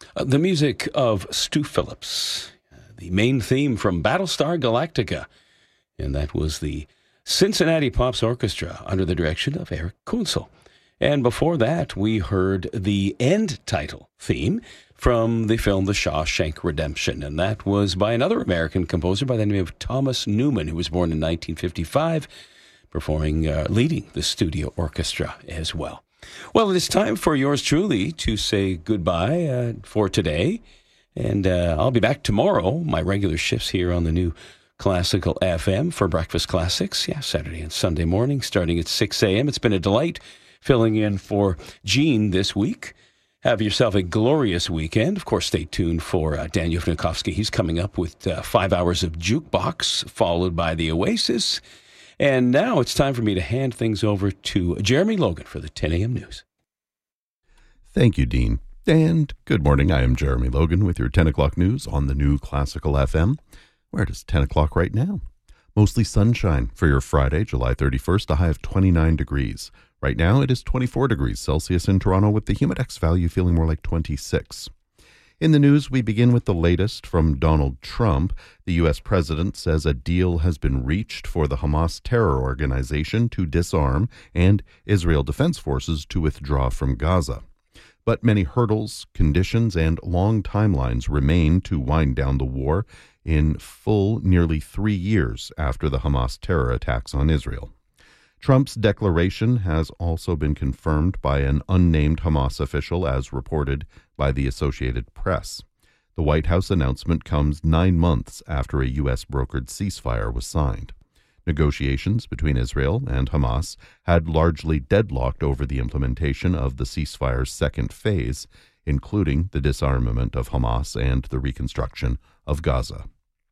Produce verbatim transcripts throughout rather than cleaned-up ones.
Uh, the music of Stu Phillips, uh, the main theme from Battlestar Galactica. And that was the Cincinnati Pops Orchestra under the direction of Eric Kunzel. And before that, we heard the end title theme from the film The Shawshank Redemption. And that was by another American composer by the name of Thomas Newman, who was born in nineteen fifty-five, performing, uh, leading the studio orchestra as well. Well, it is time for yours truly to say goodbye uh, for today. And uh, I'll be back tomorrow, my regular shifts here on the new Classical F M for Breakfast Classics. Yeah, Saturday and Sunday morning, starting at six a.m. It's been a delight filling in for Gene this week. Have yourself a glorious weekend. Of course, stay tuned for uh, Daniel Vnukovsky. He's coming up with uh, five hours of Jukebox, followed by The Oasis. And now it's time for me to hand things over to Jeremy Logan for the ten a.m. news. Thank you, Dean. And good morning. I am Jeremy Logan with your ten o'clock news on the new Classical F M. Where it is ten o'clock right now. Mostly sunshine for your Friday, July thirty-first, a high of twenty-nine degrees. Right now it is twenty-four degrees Celsius in Toronto with the Humidex value feeling more like twenty-six. In the news, we begin with the latest from Donald Trump. The U S president says a deal has been reached for the Hamas terror organization to disarm and Israel Defense Forces to withdraw from Gaza. But many hurdles, conditions, and long timelines remain to wind down the war in full nearly three years after the Hamas terror attacks on Israel. Trump's declaration has also been confirmed by an unnamed Hamas official, as reported by the Associated Press. The White House announcement comes nine months after a U S brokered ceasefire was signed. Negotiations between Israel and Hamas had largely deadlocked over the implementation of the ceasefire's second phase, including the disarmament of Hamas and the reconstruction of Gaza.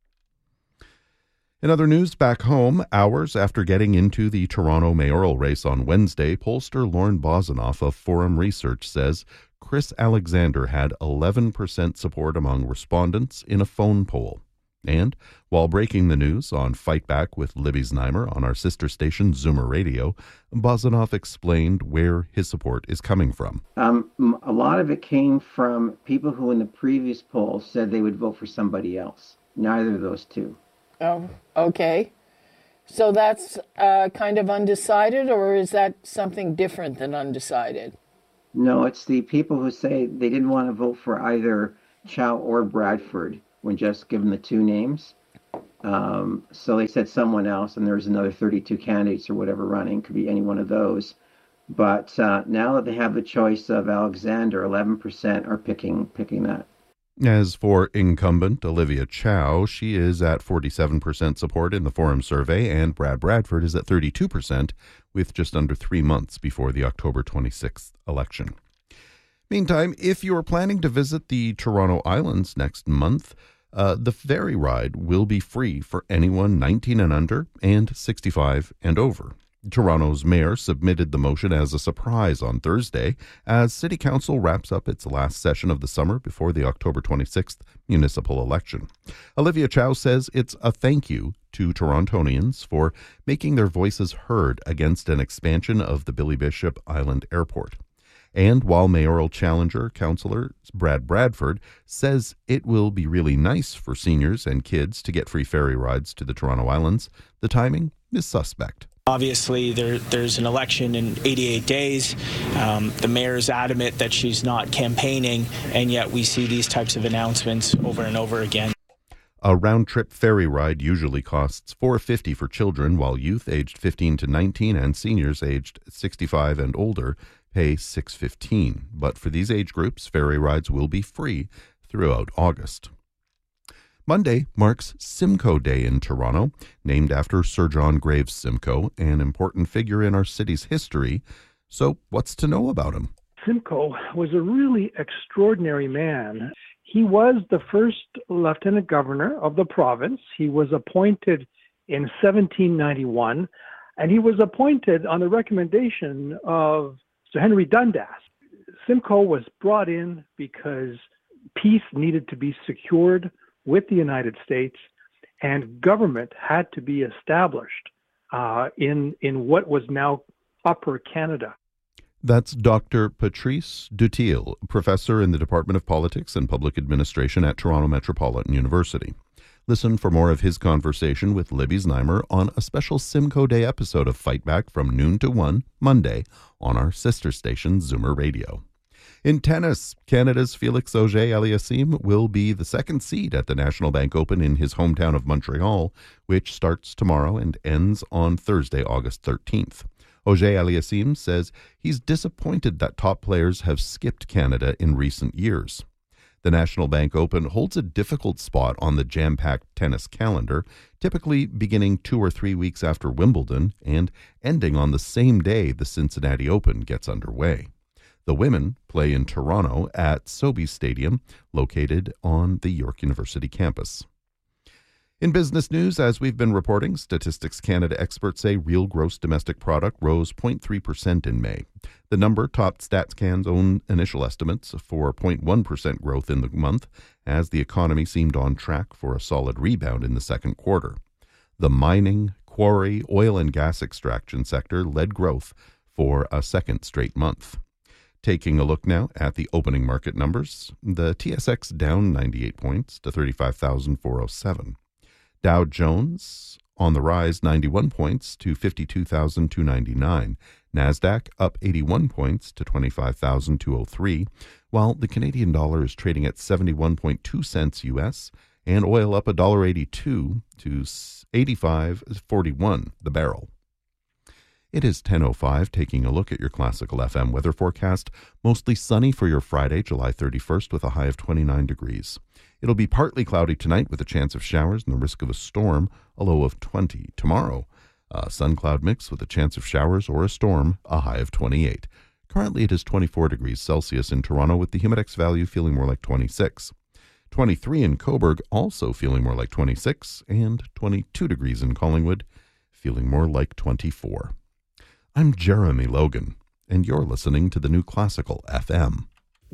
In other news, back home, hours after getting into the Toronto mayoral race on Wednesday, pollster Lauren Bozinoff of Forum Research says Chris Alexander had eleven percent support among respondents in a phone poll. And while breaking the news on Fight Back with Libby Znaimer on our sister station Zoomer Radio, Bozinoff explained where his support is coming from. Um, a lot of it came from people who in the previous poll said they would vote for somebody else. Neither of those two. Oh, okay. So that's uh, kind of undecided, or is that something different than undecided? No, it's the people who say they didn't want to vote for either Chow or Bradford when just given the two names. Um, so they said someone else, and there's another thirty-two candidates or whatever running. Could be any one of those. But uh, now that they have the choice of Alexander, eleven percent are picking picking that. As for incumbent Olivia Chow, she is at forty-seven percent support in the Forum survey, and Brad Bradford is at thirty-two percent, with just under three months before the October twenty-sixth election. Meantime, if you are planning to visit the Toronto Islands next month, uh, the ferry ride will be free for anyone nineteen and under and sixty-five and over. Toronto's mayor submitted the motion as a surprise on Thursday as City Council wraps up its last session of the summer before the October twenty-sixth municipal election. Olivia Chow says it's a thank you to Torontonians for making their voices heard against an expansion of the Billy Bishop Island Airport. And while mayoral challenger, Councillor Brad Bradford, says it will be really nice for seniors and kids to get free ferry rides to the Toronto Islands, the timing is suspect. Obviously, there, there's an election in eighty-eight days. Um, the mayor is adamant that she's not campaigning, and yet we see these types of announcements over and over again. A round-trip ferry ride usually costs four dollars and fifty cents for children, while youth aged fifteen to nineteen and seniors aged sixty-five and older pay six dollars and fifteen cents. But for these age groups, ferry rides will be free throughout August. Monday marks Simcoe Day in Toronto, named after Sir John Graves Simcoe, an important figure in our city's history. So what's to know about him? Simcoe was a really extraordinary man. He was the first lieutenant governor of the province. He was appointed in seventeen ninety-one, and he was appointed on the recommendation of Sir Henry Dundas. Simcoe was brought in because peace needed to be secured with the United States, and government had to be established uh, in in what was now Upper Canada. That's Doctor Patrice Dutil, professor in the Department of Politics and Public Administration at Toronto Metropolitan University. Listen for more of his conversation with Libby Znaimer on a special Simcoe Day episode of Fight Back from noon to one, Monday, on our sister station, Zoomer Radio. In tennis, Canada's Felix Auger-Aliassime will be the second seed at the National Bank Open in his hometown of Montreal, which starts tomorrow and ends on Thursday, August thirteenth. Auger-Aliassime says he's disappointed that top players have skipped Canada in recent years. The National Bank Open holds a difficult spot on the jam-packed tennis calendar, typically beginning two or three weeks after Wimbledon and ending on the same day the Cincinnati Open gets underway. The women play in Toronto at Sobeys Stadium, located on the York University campus. In business news, as we've been reporting, Statistics Canada experts say real gross domestic product rose zero point three percent in May. The number topped StatsCan's own initial estimates for zero point one percent growth in the month, as the economy seemed on track for a solid rebound in the second quarter. The mining, quarry, oil and gas extraction sector led growth for a second straight month. Taking a look now at the opening market numbers, the T S X down ninety-eight points to thirty-five thousand four hundred seven. Dow Jones on the rise ninety-one points to fifty-two thousand two hundred ninety-nine. NASDAQ up eighty-one points to twenty-five thousand two hundred three, while the Canadian dollar is trading at seventy-one point two cents U S and oil up one dollar eighty-two to eighty-five forty-one the barrel. It is ten oh five, taking a look at your Classical F M weather forecast. Mostly sunny for your Friday, July thirty-first, with a high of twenty-nine degrees. It'll be partly cloudy tonight with a chance of showers and the risk of a storm, a low of twenty. Tomorrow, a sun-cloud mix with a chance of showers or a storm, a high of twenty-eight. Currently, it is twenty-four degrees Celsius in Toronto, with the Humidex value feeling more like twenty-six. twenty-three in Cobourg, also feeling more like twenty-six, and twenty-two degrees in Collingwood, feeling more like twenty-four. I'm Jeremy Logan, and you're listening to the New Classical F M.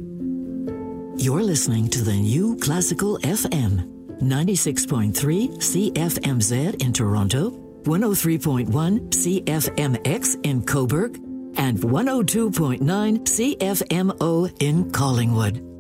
You're listening to the New Classical F M, ninety-six point three C F M Z in Toronto, one oh three point one C F M X in Cobourg, and one oh two point nine C F M O in Collingwood.